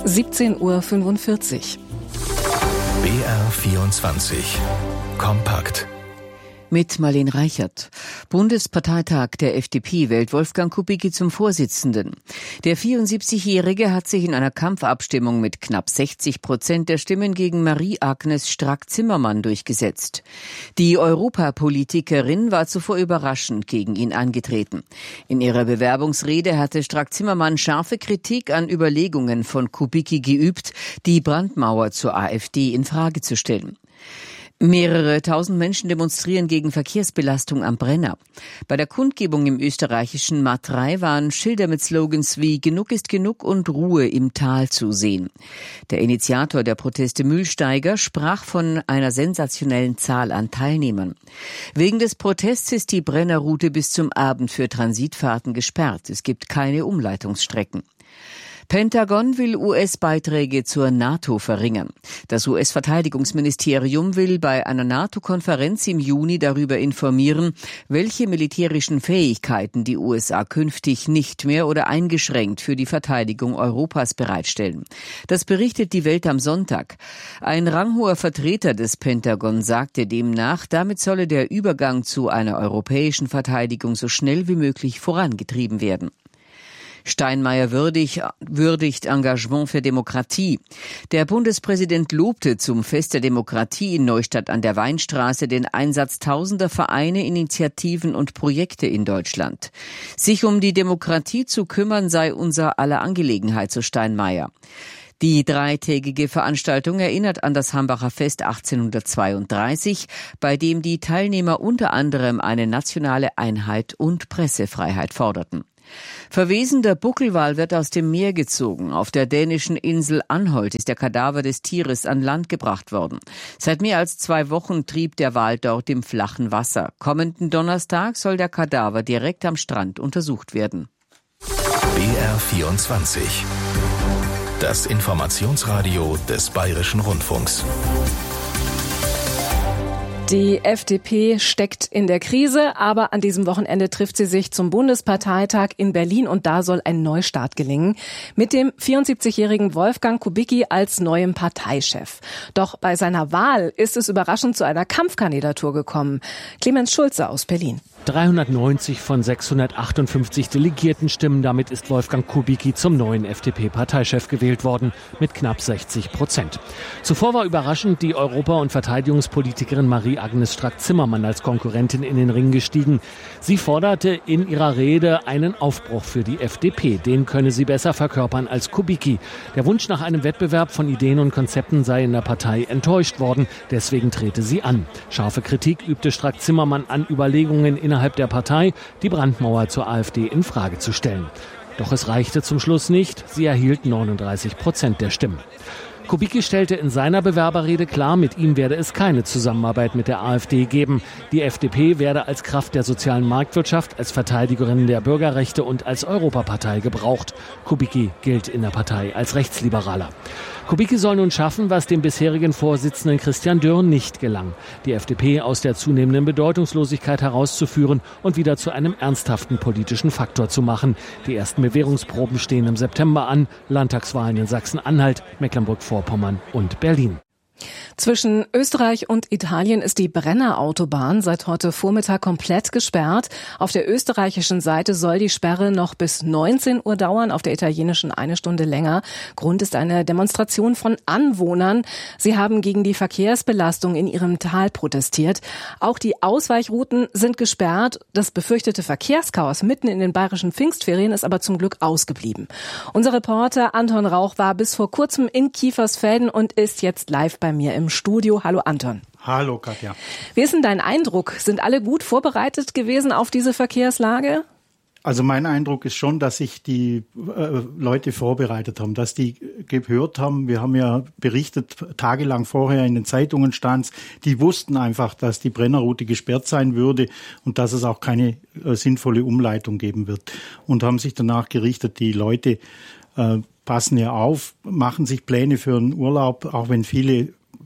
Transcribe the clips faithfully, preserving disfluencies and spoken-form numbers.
siebzehn Uhr fünfundvierzig. B R vierundzwanzig. Kompakt. Mit Marlene Reichert. Bundesparteitag der F D P wählt Wolfgang Kubicki zum Vorsitzenden. Der vierundsiebzigjährige hat sich in einer Kampfabstimmung mit knapp sechzig Prozent der Stimmen gegen Marie-Agnes Strack-Zimmermann durchgesetzt. Die Europapolitikerin war zuvor überraschend gegen ihn angetreten. In ihrer Bewerbungsrede hatte Strack-Zimmermann scharfe Kritik an Überlegungen von Kubicki geübt, die Brandmauer zur AfD in Frage zu stellen. Mehrere tausend Menschen demonstrieren gegen Verkehrsbelastung am Brenner. Bei der Kundgebung im österreichischen Matrei waren Schilder mit Slogans wie „Genug ist genug" und „Ruhe im Tal" zu sehen. Der Initiator der Proteste Mühlsteiger sprach von einer sensationellen Zahl an Teilnehmern. Wegen des Protests ist die Brennerroute bis zum Abend für Transitfahrten gesperrt. Es gibt keine Umleitungsstrecken. Pentagon will U S-Beiträge zur NATO verringern. Das U S-Verteidigungsministerium will bei einer NATO-Konferenz im Juni darüber informieren, welche militärischen Fähigkeiten die U S A künftig nicht mehr oder eingeschränkt für die Verteidigung Europas bereitstellen. Das berichtet die Welt am Sonntag. Ein ranghoher Vertreter des Pentagon sagte demnach, damit solle der Übergang zu einer europäischen Verteidigung so schnell wie möglich vorangetrieben werden. Steinmeier würdig, würdigt Engagement für Demokratie. Der Bundespräsident lobte zum Fest der Demokratie in Neustadt an der Weinstraße den Einsatz tausender Vereine, Initiativen und Projekte in Deutschland. Sich um die Demokratie zu kümmern sei unser aller Angelegenheit, so Steinmeier. Die dreitägige Veranstaltung erinnert an das Hambacher Fest achtzehnhundertzweiunddreißig, bei dem die Teilnehmer unter anderem eine nationale Einheit und Pressefreiheit forderten. Verwesender Buckelwal wird aus dem Meer gezogen. Auf der dänischen Insel Anholt ist der Kadaver des Tieres an Land gebracht worden. Seit mehr als zwei Wochen trieb der Wal dort im flachen Wasser. Kommenden Donnerstag soll der Kadaver direkt am Strand untersucht werden. B R vierundzwanzig. Das Informationsradio des Bayerischen Rundfunks. Die F D P steckt in der Krise, aber an diesem Wochenende trifft sie sich zum Bundesparteitag in Berlin und da soll ein Neustart gelingen. Mit dem vierundsiebzigjährigen Wolfgang Kubicki als neuem Parteichef. Doch bei seiner Wahl ist es überraschend zu einer Kampfkandidatur gekommen. Clemens Schulze aus Berlin. dreihundertneunzig von sechshundertachtundfünfzig Delegierten stimmen. Damit ist Wolfgang Kubicki zum neuen F D P-Parteichef gewählt worden, mit knapp sechzig Prozent. Zuvor war überraschend die Europa- und Verteidigungspolitikerin Marie-Agnes Strack-Zimmermann als Konkurrentin in den Ring gestiegen. Sie forderte in ihrer Rede einen Aufbruch für die F D P. Den könne sie besser verkörpern als Kubicki. Der Wunsch nach einem Wettbewerb von Ideen und Konzepten sei in der Partei enttäuscht worden. Deswegen trete sie an. Scharfe Kritik übte Strack-Zimmermann an Überlegungen innerhalb der Partei, die Brandmauer zur AfD in Frage zu stellen. Doch es reichte zum Schluss nicht. Sie erhielt neununddreißig Prozent der Stimmen. Kubicki stellte in seiner Bewerberrede klar, mit ihm werde es keine Zusammenarbeit mit der AfD geben. Die F D P werde als Kraft der sozialen Marktwirtschaft, als Verteidigerin der Bürgerrechte und als Europapartei gebraucht. Kubicki gilt in der Partei als Rechtsliberaler. Kubicki soll nun schaffen, was dem bisherigen Vorsitzenden Christian Dürr nicht gelang. Die F D P aus der zunehmenden Bedeutungslosigkeit herauszuführen und wieder zu einem ernsthaften politischen Faktor zu machen. Die ersten Bewährungsproben stehen im September an. Landtagswahlen in Sachsen-Anhalt, Mecklenburg-Vorpommern und Berlin. Zwischen Österreich und Italien ist die Brenner-Autobahn seit heute Vormittag komplett gesperrt. Auf der österreichischen Seite soll die Sperre noch bis neunzehn Uhr dauern, auf der italienischen eine Stunde länger. Grund ist eine Demonstration von Anwohnern. Sie haben gegen die Verkehrsbelastung in ihrem Tal protestiert. Auch die Ausweichrouten sind gesperrt. Das befürchtete Verkehrschaos mitten in den bayerischen Pfingstferien ist aber zum Glück ausgeblieben. Unser Reporter Anton Rauch war bis vor kurzem in Kiefersfelden und ist jetzt live bei mir im Studio. Hallo Anton. Hallo Katja. Wie ist denn dein Eindruck? Sind alle gut vorbereitet gewesen auf diese Verkehrslage? Also mein Eindruck ist schon, dass sich die äh, Leute vorbereitet haben, dass die gehört haben. Wir haben ja berichtet, tagelang vorher in den Zeitungen stand's, die wussten einfach, dass die Brennerroute gesperrt sein würde und dass es auch keine äh, sinnvolle Umleitung geben wird. Und haben sich danach gerichtet, die Leute äh, passen ja auf, machen sich Pläne für einen Urlaub, auch wenn viele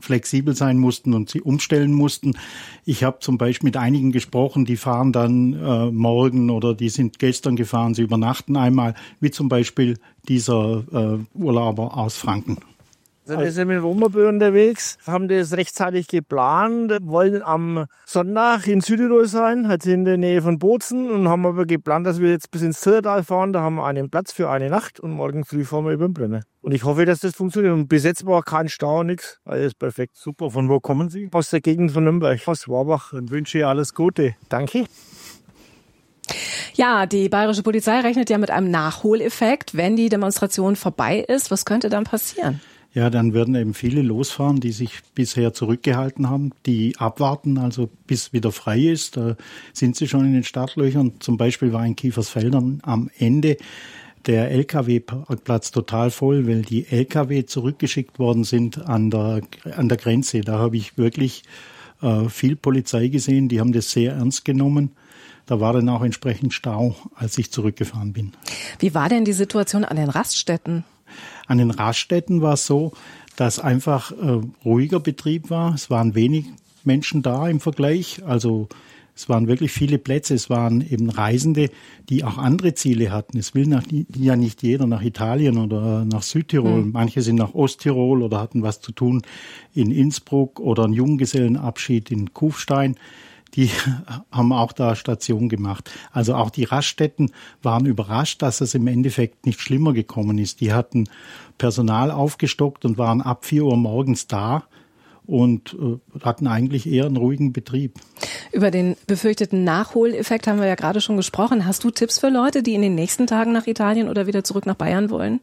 flexibel sein mussten und sie umstellen mussten. Ich habe zum Beispiel mit einigen gesprochen, die fahren dann äh, morgen oder die sind gestern gefahren, sie übernachten einmal, wie zum Beispiel dieser äh, Urlauber aus Franken. Also wir sind mit dem Wohnmobil unterwegs, haben das rechtzeitig geplant, wollen am Sonntag in Südtirol sein, halt in der Nähe von Bozen und haben aber geplant, dass wir jetzt bis ins Zillertal fahren, da haben wir einen Platz für eine Nacht und morgen früh fahren wir über den Brenner. Und ich hoffe, dass das funktioniert. Und bis jetzt war kein Stau, nichts, alles perfekt. Super, von wo kommen Sie? Aus der Gegend von Nürnberg. Aus Warbach und wünsche Ihnen alles Gute. Danke. Ja, die bayerische Polizei rechnet ja mit einem Nachholeffekt, wenn die Demonstration vorbei ist. Was könnte dann passieren? Ja, dann werden eben viele losfahren, die sich bisher zurückgehalten haben, die abwarten, also bis wieder frei ist. Da sind sie schon in den Startlöchern. Zum Beispiel war in Kiefersfeldern am Ende der L K W-Parkplatz total voll, weil die L K W zurückgeschickt worden sind an der, an der Grenze. Da habe ich wirklich äh, viel Polizei gesehen, die haben das sehr ernst genommen. Da war dann auch entsprechend Stau, als ich zurückgefahren bin. Wie war denn die Situation an den Raststätten? An den Raststätten war es so, dass einfach äh, ruhiger Betrieb war. Es waren wenig Menschen da im Vergleich. Also es waren wirklich viele Plätze. Es waren eben Reisende, die auch andere Ziele hatten. Es will nach, ja nicht jeder nach Italien oder nach Südtirol. Mhm. Manche sind nach Osttirol oder hatten was zu tun in Innsbruck oder einen Junggesellenabschied in Kufstein. Die haben auch da Station gemacht. Also auch die Raststätten waren überrascht, dass es im Endeffekt nicht schlimmer gekommen ist. Die hatten Personal aufgestockt und waren ab vier Uhr morgens da und äh, hatten eigentlich eher einen ruhigen Betrieb. Über den befürchteten Nachholeffekt haben wir ja gerade schon gesprochen. Hast du Tipps für Leute, die in den nächsten Tagen nach Italien oder wieder zurück nach Bayern wollen?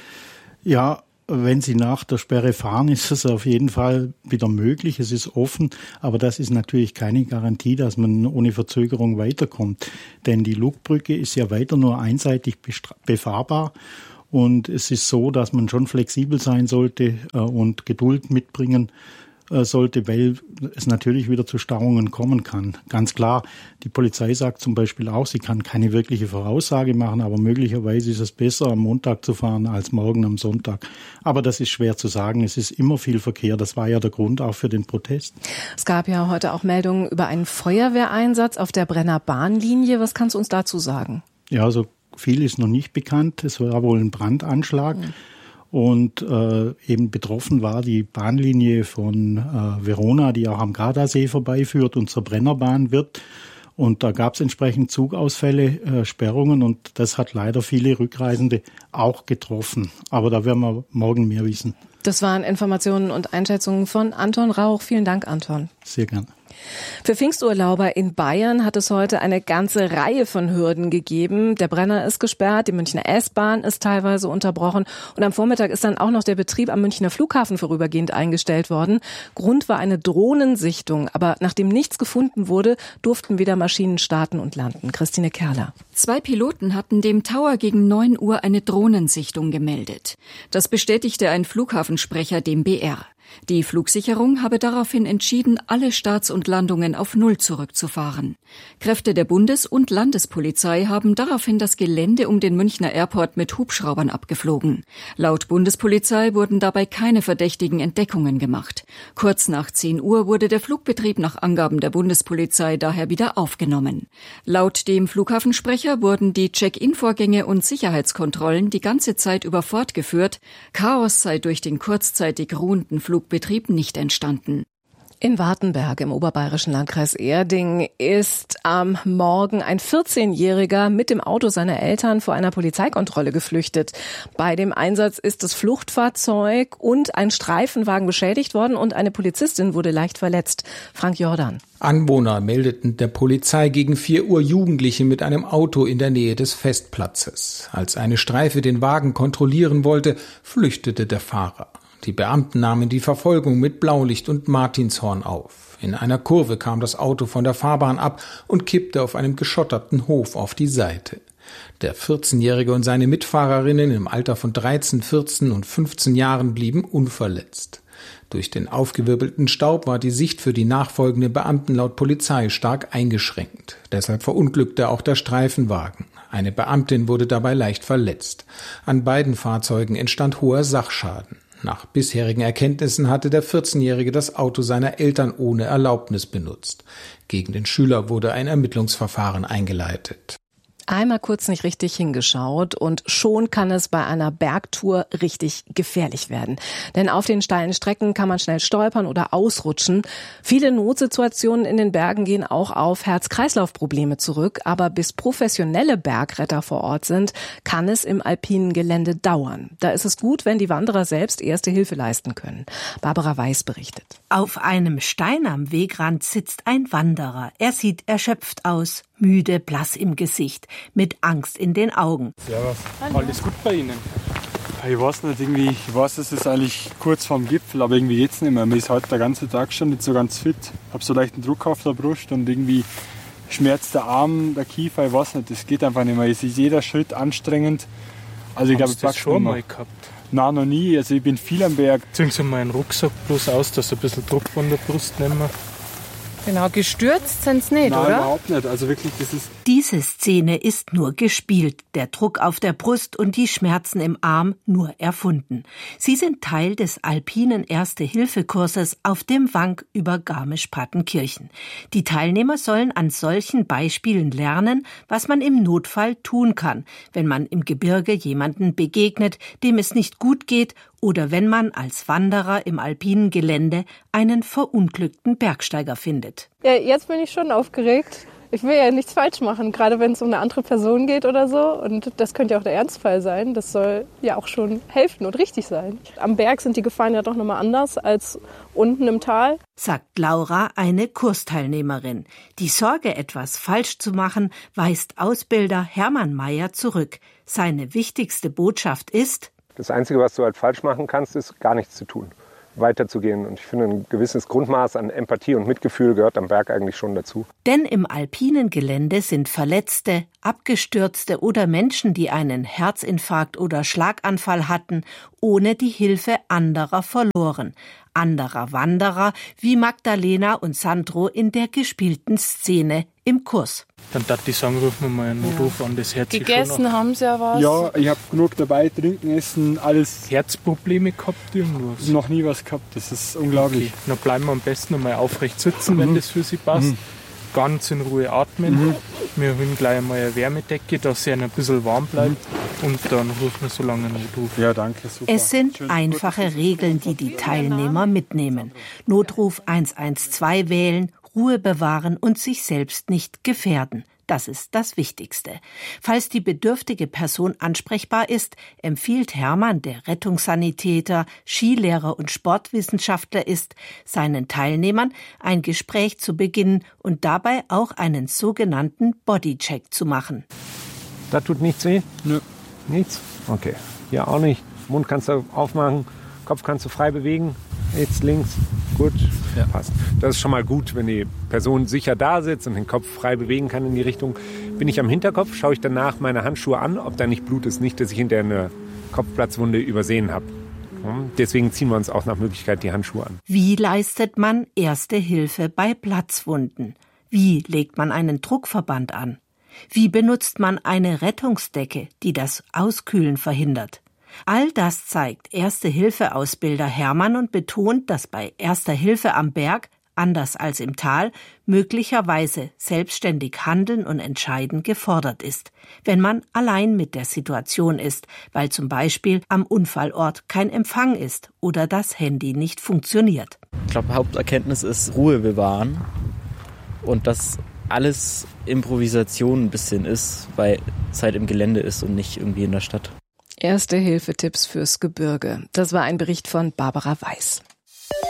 Ja, wenn sie nach der Sperre fahren, ist es auf jeden Fall wieder möglich. Es ist offen, aber das ist natürlich keine Garantie, dass man ohne Verzögerung weiterkommt. Denn die Lugbrücke ist ja weiter nur einseitig befahrbar. Und es ist so, dass man schon flexibel sein sollte äh, und Geduld mitbringen äh, sollte, weil es natürlich wieder zu Stauungen kommen kann. Ganz klar, die Polizei sagt zum Beispiel auch, sie kann keine wirkliche Voraussage machen, aber möglicherweise ist es besser, am Montag zu fahren als morgen am Sonntag. Aber das ist schwer zu sagen. Es ist immer viel Verkehr. Das war ja der Grund auch für den Protest. Es gab ja heute auch Meldungen über einen Feuerwehreinsatz auf der Brenner Bahnlinie. Was kannst du uns dazu sagen? Ja, also viel ist noch nicht bekannt. Es war wohl ein Brandanschlag. Mhm. Und äh, eben betroffen war die Bahnlinie von äh, Verona, die auch am Gardasee vorbeiführt und zur Brennerbahn wird. Und da gab es entsprechend Zugausfälle, äh, Sperrungen und das hat leider viele Rückreisende auch getroffen. Aber da werden wir morgen mehr wissen. Das waren Informationen und Einschätzungen von Anton Rauch. Vielen Dank, Anton. Sehr gerne. Für Pfingsturlauber in Bayern hat es heute eine ganze Reihe von Hürden gegeben. Der Brenner ist gesperrt, die Münchner S-Bahn ist teilweise unterbrochen und am Vormittag ist dann auch noch der Betrieb am Münchner Flughafen vorübergehend eingestellt worden. Grund war eine Drohnensichtung, aber nachdem nichts gefunden wurde, durften wieder Maschinen starten und landen. Christine Kerler. Zwei Piloten hatten dem Tower gegen neun Uhr eine Drohnensichtung gemeldet. Das bestätigte ein Flughafensprecher dem B R. Die Flugsicherung habe daraufhin entschieden, alle Starts und Landungen auf Null zurückzufahren. Kräfte der Bundes- und Landespolizei haben daraufhin das Gelände um den Münchner Airport mit Hubschraubern abgeflogen. Laut Bundespolizei wurden dabei keine verdächtigen Entdeckungen gemacht. Kurz nach zehn Uhr wurde der Flugbetrieb nach Angaben der Bundespolizei daher wieder aufgenommen. Laut dem Flughafensprecher wurden die Check-in-Vorgänge und Sicherheitskontrollen die ganze Zeit über fortgeführt. Chaos sei durch den kurzzeitig ruhenden Flug Betrieb nicht entstanden. In Wartenberg im oberbayerischen Landkreis Erding ist am Morgen ein vierzehnjähriger mit dem Auto seiner Eltern vor einer Polizeikontrolle geflüchtet. Bei dem Einsatz ist das Fluchtfahrzeug und ein Streifenwagen beschädigt worden und eine Polizistin wurde leicht verletzt. Frank Jordan. Anwohner meldeten der Polizei gegen vier Uhr Jugendliche mit einem Auto in der Nähe des Festplatzes. Als eine Streife den Wagen kontrollieren wollte, flüchtete der Fahrer. Die Beamten nahmen die Verfolgung mit Blaulicht und Martinshorn auf. In einer Kurve kam das Auto von der Fahrbahn ab und kippte auf einem geschotterten Hof auf die Seite. Der vierzehnjährige und seine Mitfahrerinnen im Alter von dreizehn, vierzehn und fünfzehn Jahren blieben unverletzt. Durch den aufgewirbelten Staub war die Sicht für die nachfolgenden Beamten laut Polizei stark eingeschränkt. Deshalb verunglückte auch der Streifenwagen. Eine Beamtin wurde dabei leicht verletzt. An beiden Fahrzeugen entstand hoher Sachschaden. Nach bisherigen Erkenntnissen hatte der vierzehnjährige das Auto seiner Eltern ohne Erlaubnis benutzt. Gegen den Schüler wurde ein Ermittlungsverfahren eingeleitet. Einmal kurz nicht richtig hingeschaut und schon kann es bei einer Bergtour richtig gefährlich werden. Denn auf den steilen Strecken kann man schnell stolpern oder ausrutschen. Viele Notsituationen in den Bergen gehen auch auf Herz-Kreislauf-Probleme zurück. Aber bis professionelle Bergretter vor Ort sind, kann es im alpinen Gelände dauern. Da ist es gut, wenn die Wanderer selbst erste Hilfe leisten können. Barbara Weiß berichtet. Auf einem Stein am Wegrand sitzt ein Wanderer. Er sieht erschöpft aus, müde, blass im Gesicht, mit Angst in den Augen. Servus. Alles gut bei Ihnen? Ich weiß nicht, irgendwie, ich weiß, es ist eigentlich kurz vorm Gipfel, aber irgendwie geht's nicht mehr. Mir ist heute der ganze Tag schon nicht so ganz fit. Ich habe so leichten Druck auf der Brust und irgendwie schmerzt der Arm, der Kiefer, ich weiß nicht, das geht einfach nicht mehr. Es ist jeder Schritt anstrengend. Also ich glaube, ich das schon mal gehabt? Nein, noch nie. Also ich bin viel am Berg. Ziehen Sie mal einen Rucksack bloß aus, dass ein bisschen Druck von der Brust nehmen. Genau, gestürzt sind sie nicht, Nein, oder? Nein, überhaupt nicht. Also wirklich, das ist... Diese Szene ist nur gespielt, der Druck auf der Brust und die Schmerzen im Arm nur erfunden. Sie sind Teil des alpinen Erste-Hilfe-Kurses auf dem Wank über Garmisch-Partenkirchen. Die Teilnehmer sollen an solchen Beispielen lernen, was man im Notfall tun kann, wenn man im Gebirge jemanden begegnet, dem es nicht gut geht, oder wenn man als Wanderer im alpinen Gelände einen verunglückten Bergsteiger findet. Ja, jetzt bin ich schon aufgeregt. Ich will ja nichts falsch machen, gerade wenn es um eine andere Person geht oder so. Und das könnte ja auch der Ernstfall sein. Das soll ja auch schon helfen und richtig sein. Am Berg sind die Gefahren ja doch nochmal anders als unten im Tal. Sagt Laura, eine Kursteilnehmerin. Die Sorge, etwas falsch zu machen, weist Ausbilder Hermann Mayer zurück. Seine wichtigste Botschaft ist: Das Einzige, was du halt falsch machen kannst, ist gar nichts zu tun, weiterzugehen. Und ich finde, ein gewisses Grundmaß an Empathie und Mitgefühl gehört am Berg eigentlich schon dazu. Denn im alpinen Gelände sind Verletzte, Abgestürzte oder Menschen, die einen Herzinfarkt oder Schlaganfall hatten, ohne die Hilfe anderer verloren. Anderer Wanderer wie Magdalena und Sandro in der gespielten Szene im Kurs. Dann darf ich sagen, rufen wir mal einen Notruf an, das Herz. Gegessen haben sie ja was? Ja, ich habe genug dabei, trinken, essen, alles. Herzprobleme gehabt, irgendwas? Noch nie was gehabt, das ist unglaublich. Okay. Dann bleiben wir am besten einmal aufrecht sitzen, mhm. wenn das für Sie passt. Mhm. Ganz in Ruhe atmen. Mhm. Wir holen gleich einmal eine Wärmedecke, dass es ein bisschen warm bleibt. Mhm. Und dann rufen wir so lange einen Notruf. Ja, danke, super. Es sind Schön, einfache gut, Regeln, die die Teilnehmer mitnehmen. Notruf eins eins zwei wählen, Ruhe bewahren und sich selbst nicht gefährden. Das ist das Wichtigste. Falls die bedürftige Person ansprechbar ist, empfiehlt Hermann, der Rettungssanitäter, Skilehrer und Sportwissenschaftler ist, seinen Teilnehmern ein Gespräch zu beginnen und dabei auch einen sogenannten Bodycheck zu machen. Da tut nichts weh? Nö. Nichts? Okay. Hier auch nicht. Mund kannst du aufmachen, Kopf kannst du frei bewegen. Jetzt links. Gut, ja. Passt. Das ist schon mal gut, wenn die Person sicher da sitzt und den Kopf frei bewegen kann in die Richtung. Bin ich am Hinterkopf, schaue ich danach meine Handschuhe an, ob da nicht Blut ist. Nicht, dass ich hinterher eine Kopfplatzwunde übersehen habe. Deswegen ziehen wir uns auch nach Möglichkeit die Handschuhe an. Wie leistet man Erste Hilfe bei Platzwunden? Wie legt man einen Druckverband an? Wie benutzt man eine Rettungsdecke, die das Auskühlen verhindert? All das zeigt Erste-Hilfe-Ausbilder Hermann und betont, dass bei Erster Hilfe am Berg, anders als im Tal, möglicherweise selbstständig handeln und entscheiden gefordert ist, wenn man allein mit der Situation ist, weil zum Beispiel am Unfallort kein Empfang ist oder das Handy nicht funktioniert. Ich glaube, Haupterkenntnis ist Ruhe bewahren und dass alles Improvisation ein bisschen ist, weil es halt im Gelände ist und nicht irgendwie in der Stadt. Erste-Hilfe-Tipps fürs Gebirge. Das war ein Bericht von Barbara Weiß.